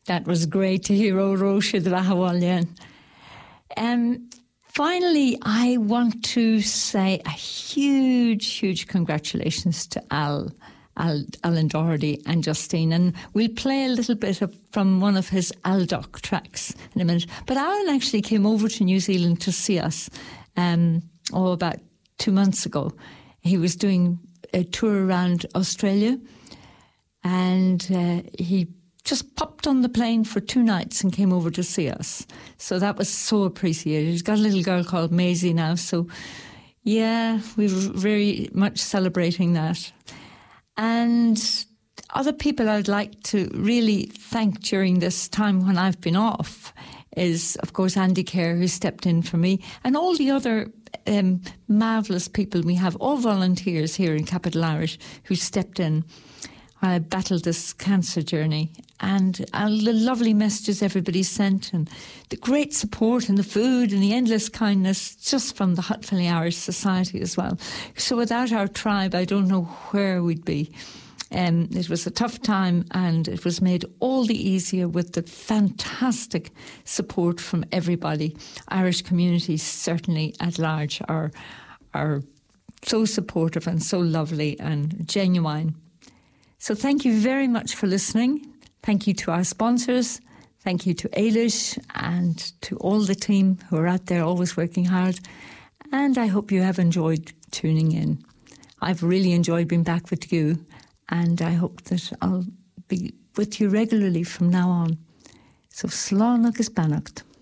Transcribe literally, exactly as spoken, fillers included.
That was great to hear, O Róisín de Lahawalian. Um, finally, I want to say a huge, huge congratulations to Al, Al Alan Doherty and Justine. And we'll play a little bit of, from one of his Aldoc tracks in a minute. But Alan actually came over to New Zealand to see us, um, oh, about two months ago. He was doing a tour around Australia, and uh, he just popped on the plane for two nights and came over to see us. So that was so appreciated. He's got a little girl called Maisie now. So, yeah, we were very much celebrating that. And other people I'd like to really thank during this time when I've been off is, of course, Andy Kerr, who stepped in for me, and all the other um, marvellous people we have, all volunteers here in Capital Irish who stepped in while I battled this cancer journey, and uh, the lovely messages everybody sent, and the great support and the food and the endless kindness just from the Hutt Valley Irish Society as well. So without our tribe, I don't know where we'd be. Um, it was a tough time, and it was made all the easier with the fantastic support from everybody. Irish communities certainly at large are, are so supportive and so lovely and genuine. So thank you very much for listening. Thank you to our sponsors. Thank you to Eilish and to all the team who are out there always working hard. And I hope you have enjoyed tuning in. I've really enjoyed being back with you, and I hope that I'll be with you regularly from now on. So slán agus beannacht.